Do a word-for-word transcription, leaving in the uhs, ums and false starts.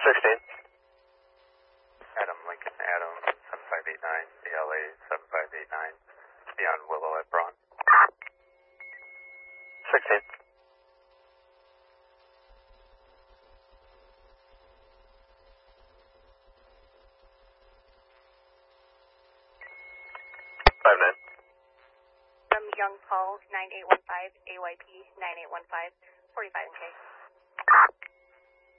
sixteen. Adam Lincoln, Adam seven five eight nine, D L A seven five eight nine, beyond Willow at Braun. sixteen. five nine. From Young Paul nine eight one five, A Y P nine eight one five, forty-five K.